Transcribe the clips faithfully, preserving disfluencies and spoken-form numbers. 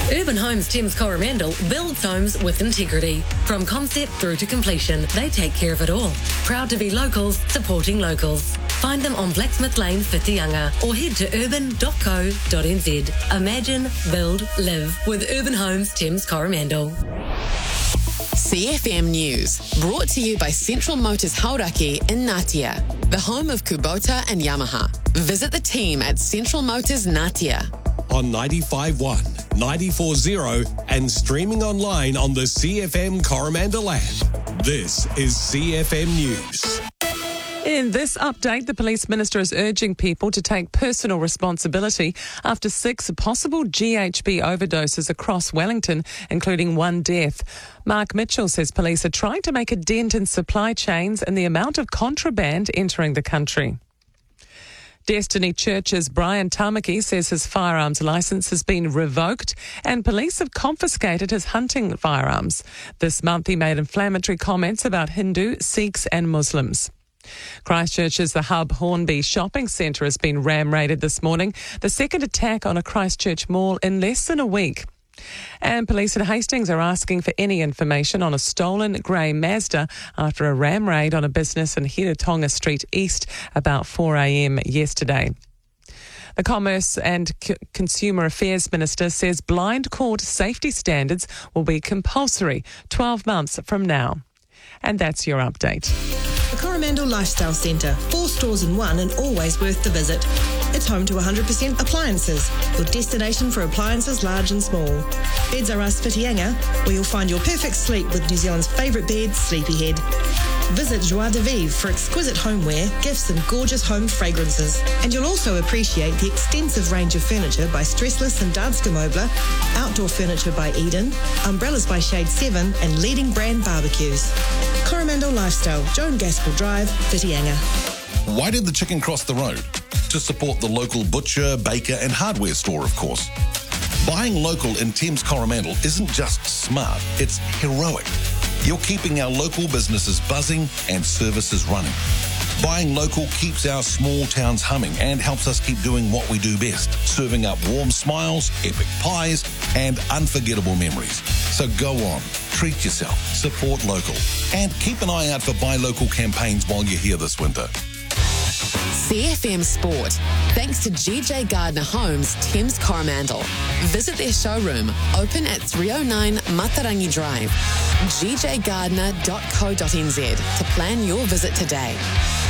Urban Homes Thames Coromandel builds homes with integrity. From concept through to completion, they take care of it all. Proud to be locals, supporting locals. Find them on Blacksmith Lane, Whitianga, or head to urban dot co dot n z. Imagine, build, live with Urban Homes Thames Coromandel. C F M News, brought to you by Central Motors Hauraki in Ngatea, the home of Kubota and Yamaha. Visit the team at Central Motors Ngatea. On ninety-five point one, ninety-four point zero and streaming online on the C F M Coromandel app. This is C F M News. In this update, the Police Minister is urging people to take personal responsibility after six possible G H B overdoses across Wellington, including one death. Mark Mitchell says police are trying to make a dent in supply chains and the amount of contraband entering the country. Destiny Church's Brian Tamaki says his firearms licence has been revoked and police have confiscated his hunting firearms. This month he made inflammatory comments about Hindu, Sikhs and Muslims. Christchurch's The Hub Hornby shopping centre has been ram-raided this morning, the second attack on a Christchurch mall in less than a week. And police in Hastings are asking for any information on a stolen grey Mazda after a ram raid on a business in Hiratonga Street East about four a.m. yesterday. The Commerce and C- Consumer Affairs Minister says blind court safety standards will be compulsory twelve months from now. And that's your update. The Coromandel Lifestyle Centre, four stores in one and always worth the visit. It's home to one hundred percent appliances, your destination for appliances large and small. Beds R Us Whitianga, where you'll find your perfect sleep with New Zealand's favourite bed, Sleepyhead. Visit Joie de Vivre for exquisite homeware, gifts and gorgeous home fragrances. And you'll also appreciate the extensive range of furniture by Stressless and Danske Möbler, outdoor furniture by Eden, umbrellas by Shade seven and leading brand barbecues. Coromandel Lifestyle, Joan Gaskell Drive, Whitianga. Why did the chicken cross the road? To support the local butcher, baker and hardware store, of course. Buying local in Thames Coromandel isn't just smart, it's heroic. You're keeping our local businesses buzzing and services running. Buying local keeps our small towns humming and helps us keep doing what we do best, serving up warm smiles, epic pies and unforgettable memories. So go on, treat yourself, support local and keep an eye out for buy local campaigns while you're here this winter. C F M Sport, thanks to G J Gardner Homes, Thames Coromandel. Visit their showroom, open at three oh nine Matarangi Drive, g j gardner dot co dot n z to plan your visit today.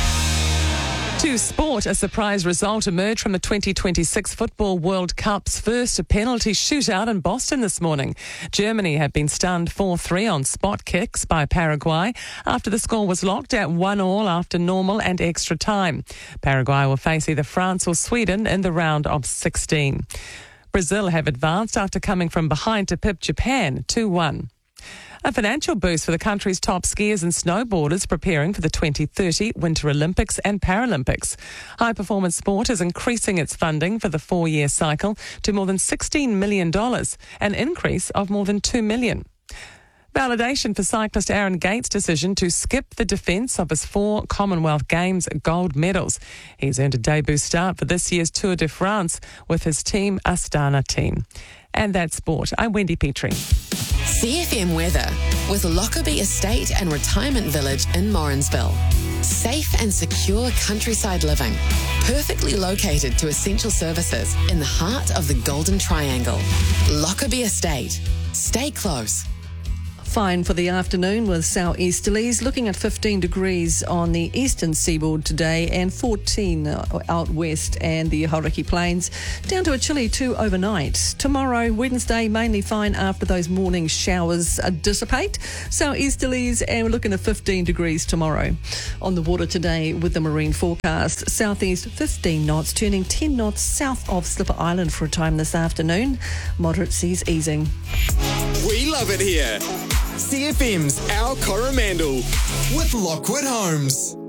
To sport, a surprise result emerged from the twenty twenty-six Football World Cup's first penalty shootout in Boston this morning. Germany had been stunned four three on spot kicks by Paraguay after the score was locked at one all after normal and extra time. Paraguay will face either France or Sweden in the round of sixteen. Brazil have advanced after coming from behind to pip Japan two one. A financial boost for the country's top skiers and snowboarders preparing for the twenty thirty Winter Olympics and Paralympics. High Performance Sport is increasing its funding for the four-year cycle to more than sixteen million dollars, an increase of more than two million dollars. Validation for cyclist Aaron Gates' decision to skip the defence of his four Commonwealth Games gold medals. He's earned a debut start for this year's Tour de France with his team Astana team. And that's sport. I'm Wendy Petrie. C F M weather with Lockerbie Estate and Retirement Village in Morrinsville. Safe and secure countryside living, perfectly located to essential services in the heart of the Golden Triangle. Lockerbie Estate. Stay close. Fine for the afternoon with southeasterlies, looking at fifteen degrees on the eastern seaboard today and fourteen out west and the Hauraki Plains, down to a chilly two overnight. Tomorrow, Wednesday, mainly fine after those morning showers dissipate. Southeasterlies, and we're looking at fifteen degrees tomorrow. On the water today with the marine forecast, southeast fifteen knots, turning ten knots south of Slipper Island for a time this afternoon. Moderate seas easing. We love it here. C F M's Our Coromandel with Lockwood Homes.